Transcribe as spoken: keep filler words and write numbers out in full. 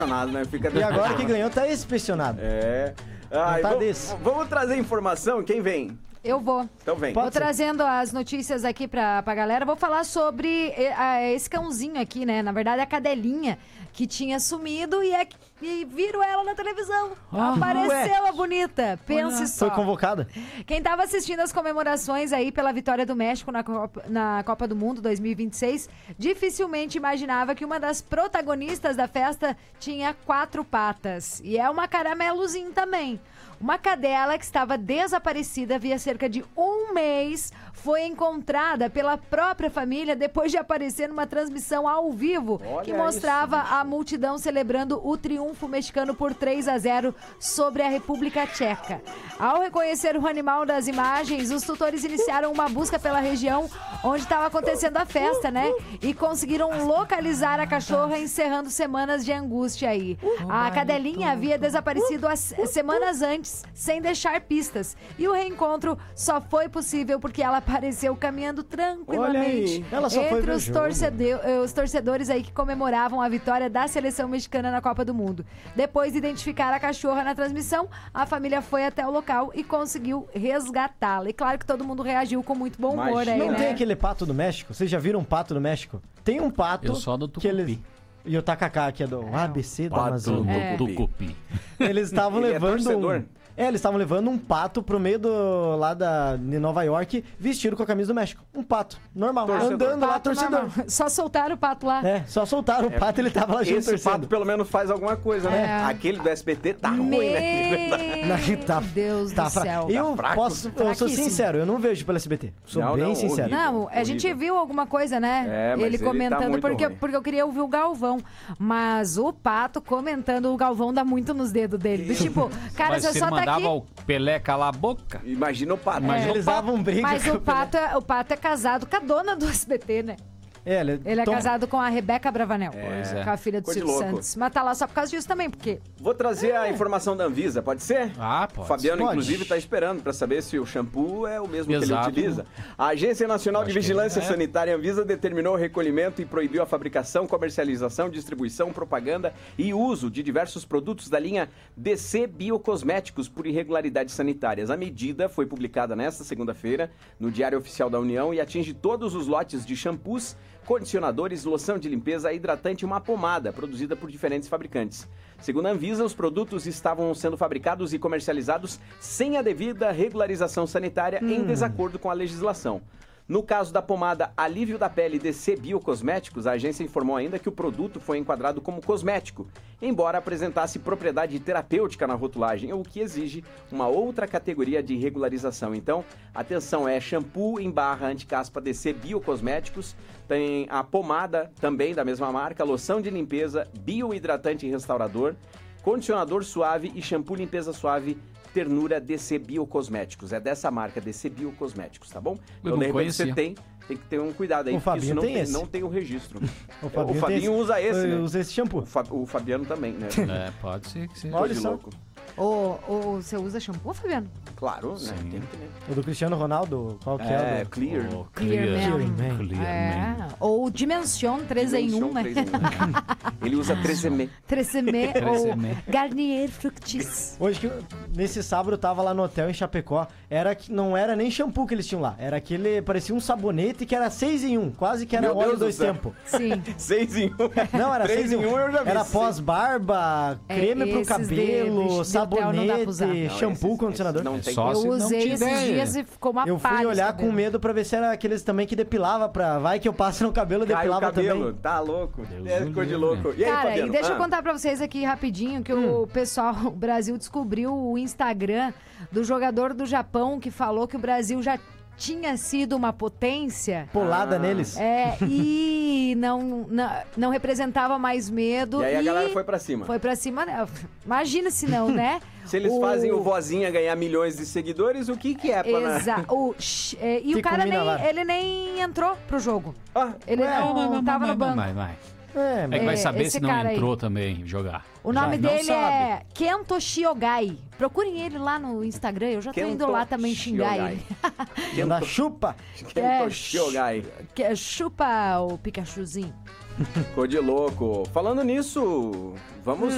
né? Fica E agora que ganhou tá inspecionado. É. Ai, tá vamos, desse. vamos trazer informação? Quem vem? Eu vou. Então vem. Vou Pode ser. trazendo as notícias aqui pra, pra galera. Vou falar sobre eh, ah, esse cãozinho aqui, né? Na verdade, a cadelinha que tinha sumido e, é, e viram ela na televisão. Ah, Apareceu ué. a bonita. Pense só. Foi convocada? Quem estava assistindo as comemorações aí pela vitória do México na Copa, na Copa do Mundo dois mil e vinte e seis, dificilmente imaginava que uma das protagonistas da festa tinha quatro patas. E é uma caramelozinho também. Uma cadela que estava desaparecida havia cerca de um mês foi encontrada pela própria família depois de aparecer numa transmissão ao vivo Olha que mostrava isso, a multidão celebrando o triunfo mexicano por três a zero sobre a República Tcheca. Ao reconhecer o animal das imagens, os tutores iniciaram uma busca pela região onde estava acontecendo a festa, né? E conseguiram localizar a cachorra, encerrando semanas de angústia aí. A cadelinha havia desaparecido as semanas antes, sem deixar pistas. E o reencontro só foi possível porque ela apareceu caminhando tranquilamente Ela só foi entre ver os, jogo. torcedeu- eh, os torcedores aí que comemoravam a vitória da seleção mexicana na Copa do Mundo. Depois de identificar a cachorra na transmissão, a família foi até o local e conseguiu resgatá-la. E claro que todo mundo reagiu com muito bom humor Imagina. aí, Não né? tem aquele pato do México? Vocês já viram um pato do México? Tem um pato Eu só do que eles... Tucupi. E o tacacá, que é do A B C da pato Amazônia. É. Tucupi. Eles estavam Ele é levando torcedor? um... É, eles estavam levando um pato pro meio do... lá da... de Nova York, vestido com a camisa do México. Um pato, normal. Torcedor. Andando lá, Pato torcedor. normal. Só soltaram o pato lá. É, só soltaram o pato, ele tava lá junto Esse torcendo. pato pelo menos faz alguma coisa, né? É. Aquele do S B T tá ruim, né? Não, tá- Deus Tá do fra- céu. Eu fraco. posso, eu sou Fraquíssimo. sincero, eu não vejo pelo S B T. Sou Não, bem não, sincero. horrível. Não, a gente horrível. viu alguma coisa, né? É, mas ele ele tá comentando, muito porque, ruim. porque eu queria ouvir o Galvão. Mas o Pato comentando, o Galvão dá muito nos dedos dele. Do tipo, cara, Mas você se só ele tá mandava aqui... o Pelé calar a boca. Imagina o pato. Mas eles davam briga. Mas com o Pato, é, o Pato é casado com a dona do S B T, né? É, ele, Ele é tom- casado com a Rebeca Bravanel. Pois é. Com a filha do Coisa de Silvio louco. Santos. Mas tá lá só por causa disso também, porque... Vou trazer a informação da Anvisa, pode ser? Ah, pode. O Fabiano, Pode. inclusive, está esperando para saber se o shampoo é o mesmo Exato. que ele utiliza. A Agência Nacional de Acho que Vigilância é. Sanitária Anvisa determinou o recolhimento e proibiu a fabricação, comercialização, distribuição, propaganda e uso de diversos produtos da linha D C Biocosméticos por irregularidades sanitárias. A medida foi publicada nesta segunda-feira no Diário Oficial da União e atinge todos os lotes de shampoos, condicionadores, loção de limpeza, hidratante e uma pomada produzida por diferentes fabricantes. Segundo a Anvisa, os produtos estavam sendo fabricados e comercializados sem a devida regularização sanitária em desacordo com a legislação. No caso da pomada Alívio da Pele D C Biocosméticos, a agência informou ainda que o produto foi enquadrado como cosmético, embora apresentasse propriedade terapêutica na rotulagem, o que exige uma outra categoria de regularização. Então, atenção, é shampoo em barra anticaspa D C Biocosméticos, tem a pomada também da mesma marca, loção de limpeza, biohidratante e restaurador, condicionador suave e shampoo limpeza suave Ternura D C Biocosméticos. É dessa marca, D C Biocosméticos, tá bom? Então, não de repente, você conhecia. tem, tem que ter um cuidado aí, O porque isso Fabinho não tem tem, esse. não tem o registro. O O Fabinho, Fabinho, tem esse- usa esse, né? usa esse shampoo. O, Fa- o Fabiano também, né? É, pode ser que seja. Tô Olha de só. louco. Ô, ô, você usa shampoo, Fabiano? Claro, né? Sim. Tem que ter. O do Cristiano Ronaldo, qual que é? É, o do... Clear. Oh, Clear clear, Man. clear, clear É. Man. Ou Dimension três em um, né? três em um, né? Ele usa três M. Tresemme ou Tresemme. Garnier Fructis. Hoje, que eu- nesse sábado, eu tava lá no hotel em Chapecó. Era que não era nem shampoo que eles tinham lá. Era aquele, parecia um sabonete que era seis em um. Quase que era Meu óleo Deus do dois céu. tempos. Sim. Seis em um. Não, era Três seis em em um eu já vi. Era pós-barba, É, creme pro esses cabelo, de- de hotel não dá pra usar. sabonete, Não, shampoo, esses- condicionador. esses não tem Só Eu se não usei esses tiver. dias e ficou uma Eu fui palha olhar esse com cabelo. medo pra ver se era aqueles também que depilava pra... Vai que eu passo no cabelo, Cai o depilava cabelo. também. Tá louco. Deus É, o ficou de livre. louco. E aí, Cara, Fabiano? e deixa eu Ah, contar pra vocês aqui rapidinho que o pessoal, o Brasil descobriu o Instagram do jogador do Japão que falou que o Brasil já tinha sido uma potência. Polada Ah. neles. É, e não, não, não representava mais medo. E aí a galera foi pra cima. Foi pra cima, né? Imagina se não, né? Se eles fazem o vozinha ganhar milhões de seguidores, o que que é pra... Exato. O, sh- é, e o Fica cara o nem, Minalar. ele nem entrou pro jogo. Ah, Ele Ué, não tava no banco. Vai, vai. É, É mas... que vai É, saber esse se não cara aí. entrou também jogar. O nome Já não dele sabe. é Kento Shiogai. Procurem ele lá no Instagram. Eu já tô Kento indo lá também xingar Shiogai. ele. Da chupa. É, Kento Shiogai. Que é chupa o Pikachuzinho. Ficou de louco. Falando nisso, vamos